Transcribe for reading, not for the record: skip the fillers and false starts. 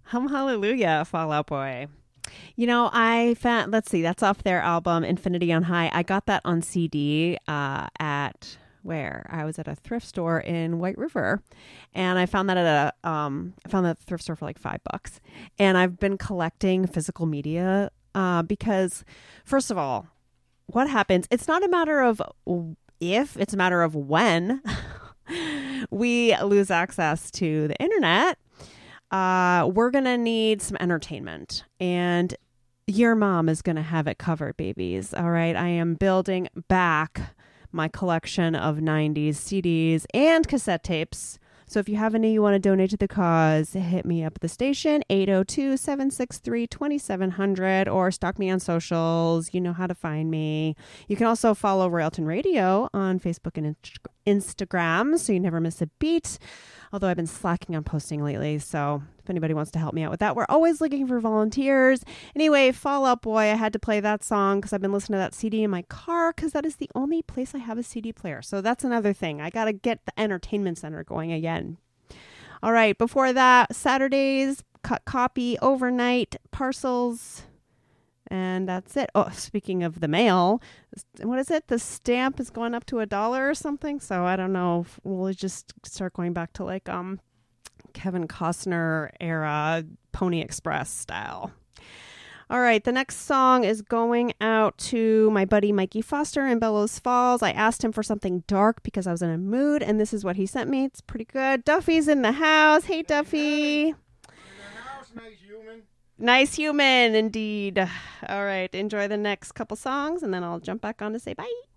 Hallelujah, Fall Out Boy. I found, let's see, that's off their album, Infinity on High. I got that on CD at where? I was at a thrift store in White River, and I found that I found that thrift store for like $5. And I've been collecting physical media because, first of all, what happens? It's not a matter of if, it's a matter of when we lose access to the internet. We're going to need some entertainment, and your mom is going to have it covered, babies. All right. I am building back my collection of 90s CDs and cassette tapes. So if you have any you want to donate to the cause, hit me up at the station, 802-763-2700, or stalk me on socials. You know how to find me. You can also follow Royalton Radio on Facebook and Instagram, so you never miss a beat. Although I've been slacking on posting lately, so if anybody wants to help me out with that, we're always looking for volunteers. Anyway, Fall Out Boy, I had to play that song because I've been listening to that CD in my car because that is the only place I have a CD player. So that's another thing. I got to get the entertainment center going again. All right, before that, Saturdays, cut copy, overnight, parcels, and that's it. Oh, speaking of the mail, what is it? The stamp is going up to $1 or something. So I don't know. We'll just start going back to like Kevin Costner era Pony Express style. All right. The next song is going out to my buddy Mikey Foster in Bellows Falls. I asked him for something dark because I was in a mood, and this is what he sent me. It's pretty good. Duffy's in the house. Hey, Duffy. In the house, nice human. Nice human, indeed. All right. Enjoy the next couple songs, and then I'll jump back on to say bye.